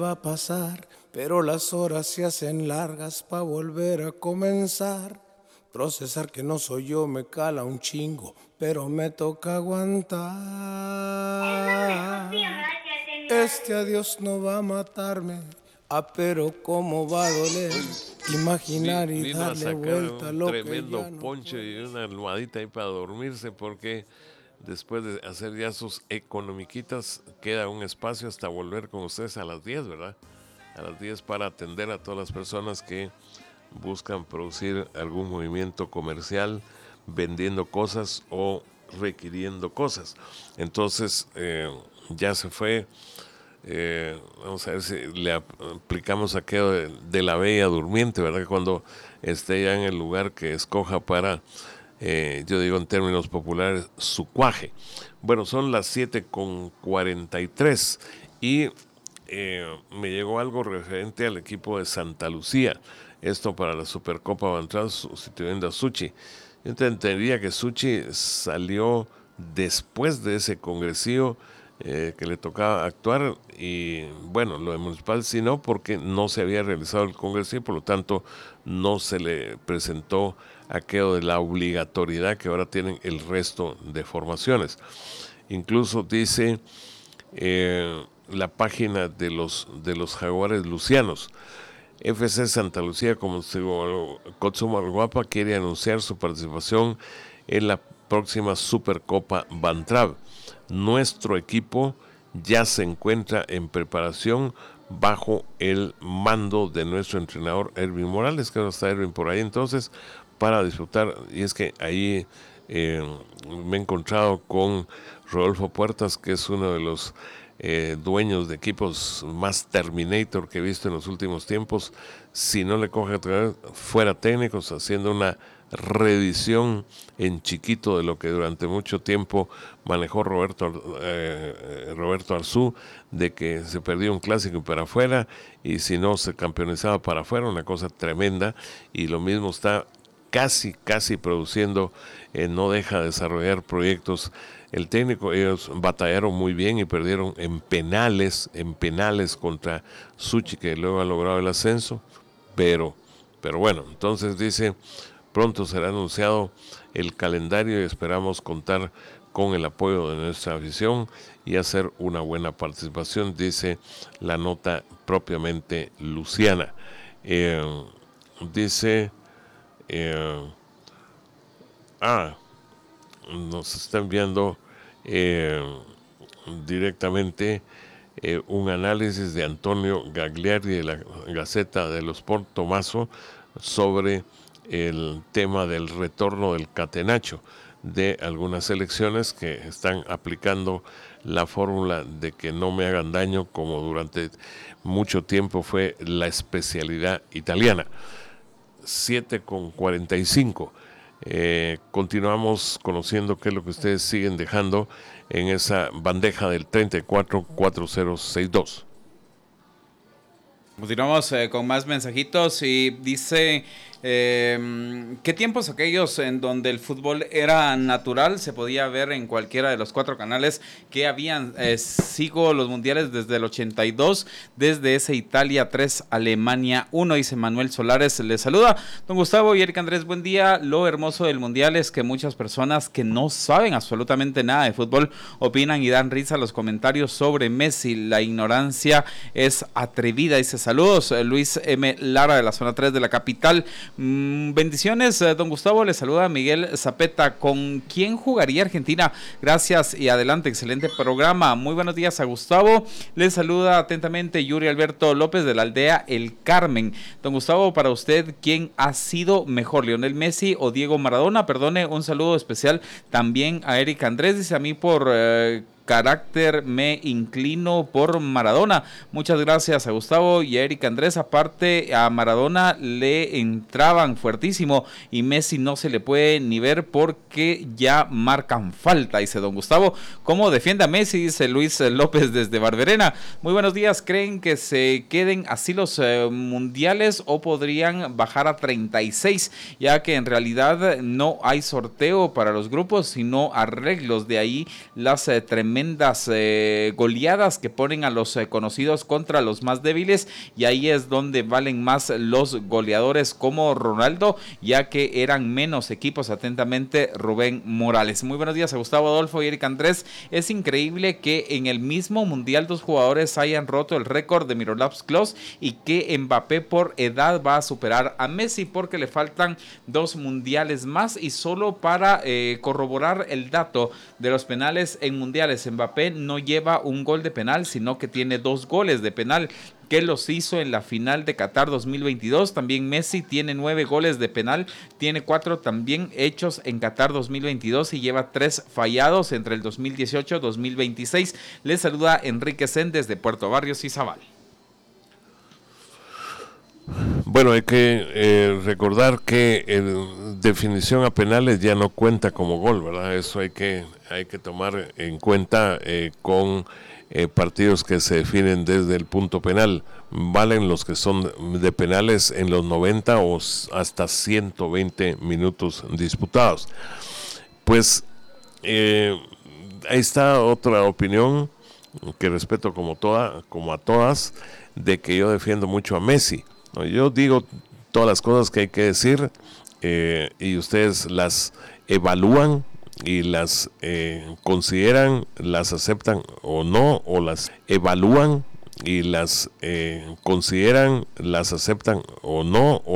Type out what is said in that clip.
va a pasar, pero las horas se hacen largas pa' volver a comenzar. Procesar que no soy yo me cala un chingo, pero me toca aguantar. Este adiós no va a matarme, pero cómo va a doler. Imaginar y Vino a darle sacar vuelta a un lo que tremendo ya no poncho y puede. una almohadita ahí para dormirse porque después de hacer ya sus economiquitas queda un espacio hasta volver con ustedes a las 10, ¿verdad? A las 10 para atender a todas las personas que buscan producir algún movimiento comercial, vendiendo cosas o requiriendo cosas. Entonces, ya se fue. Vamos a ver si le aplicamos aquello de la bella durmiente, ¿verdad? Que cuando esté ya en el lugar que escoja para, yo digo en términos populares, su cuaje. Bueno, son las 7:43 y me llegó algo referente al equipo de Santa Lucía. Esto para la Supercopa Bantraud sustituyendo a Suchi. Yo entendería que Suchi salió después de ese congresío que le tocaba actuar y bueno, lo de Municipal sí no, porque no se había realizado el congreso y por lo tanto no se le presentó aquello de la obligatoriedad que ahora tienen el resto de formaciones. Incluso dice la página de los Jaguares Lucianos. FC Santa Lucía, como Cotzumalguapa, quiere anunciar su participación en la próxima Supercopa Bantrav. Nuestro equipo ya se encuentra en preparación bajo el mando de nuestro entrenador Erwin Morales, que ahora está Erwin por ahí entonces, para disfrutar. Y es que ahí me he encontrado con Rodolfo Puertas, que es uno de los dueños de equipos más Terminator que he visto en los últimos tiempos. Si no le coge fuera técnicos, haciendo una reedición en chiquito de lo que durante mucho tiempo manejó Roberto Arzú, de que se perdió un clásico para afuera y si no se campeonizaba para afuera, una cosa tremenda. Y lo mismo está casi produciendo, no deja de desarrollar proyectos. El técnico, ellos batallaron muy bien y perdieron en penales contra Suchi, que luego ha logrado el ascenso, pero bueno, entonces dice, pronto será anunciado el calendario y esperamos contar con el apoyo de nuestra afición y hacer una buena participación, dice la nota propiamente luciana. Dice, nos está enviando directamente un análisis de Antonio Gagliardi de la Gaceta dello Sport Tomaso sobre el tema del retorno del catenacho de algunas selecciones que están aplicando la fórmula de que no me hagan daño, como durante mucho tiempo fue la especialidad italiana. 7:45. Continuamos conociendo qué es lo que ustedes siguen dejando en esa bandeja del 344062. Continuamos con más mensajitos y dice, ¿qué tiempos aquellos en donde el fútbol era natural? Se podía ver en cualquiera de los 4 canales que habían. Sigo los mundiales desde el 82, desde ese Italia 3, Alemania 1, dice Manuel Solares. Les saluda don Gustavo y Erika Andrés, buen día. Lo hermoso del mundial es que muchas personas que no saben absolutamente nada de fútbol opinan y dan risa a los comentarios sobre Messi. La ignorancia es atrevida, dice saludos, Luis M. Lara de la zona 3 de la capital. Bendiciones, don Gustavo, le saluda Miguel Zapeta. ¿Con quién jugaría Argentina? Gracias y adelante, excelente programa. Muy buenos días a Gustavo. Le saluda atentamente Yuri Alberto López de la aldea El Carmen. Don Gustavo, para usted, ¿quién ha sido mejor, Lionel Messi o Diego Maradona? Perdone, un saludo especial también a Erika Andrés, dice a mí por carácter me inclino por Maradona. Muchas gracias a Gustavo y a Erika Andrés. Aparte, a Maradona le entraban fuertísimo y Messi no se le puede ni ver porque ya marcan falta, dice don Gustavo. ¿Cómo defiende a Messi? Dice Luis López desde Barberena. Muy buenos días. ¿Creen que se queden así los mundiales o podrían bajar a 36? Ya que en realidad no hay sorteo para los grupos, sino arreglos. De ahí las tremendas tremendas goleadas que ponen a los conocidos contra los más débiles, y ahí es donde valen más los goleadores como Ronaldo, ya que eran menos equipos. Atentamente, Rubén Morales. Muy buenos días a Gustavo Adolfo y Eric Andrés. Es increíble que en el mismo mundial 2 jugadores hayan roto el récord de Miroslav Klose y que Mbappé por edad va a superar a Messi, porque le faltan 2 mundiales más. Y solo para corroborar el dato de los penales en mundiales, Mbappé no lleva un gol de penal, sino que tiene 2 goles de penal, que los hizo en la final de Qatar 2022. También Messi tiene 9 goles de penal, tiene 4 también hechos en Qatar 2022 y lleva 3 fallados entre el 2018 y 2026. Les saluda Enrique Sen desde Puerto Barrios, Izabal. Bueno, hay que recordar que definición a penales ya no cuenta como gol, ¿verdad? Eso hay que tomar en cuenta con partidos que se definen desde el punto penal. Valen los que son de penales en los 90 o hasta 120 minutos disputados. Pues ahí está otra opinión que respeto como a todas, de que yo defiendo mucho a Messi. Yo digo todas las cosas que hay que decir y ustedes las evalúan y las consideran, las aceptan o no, o las evalúan y las consideran, las aceptan o no.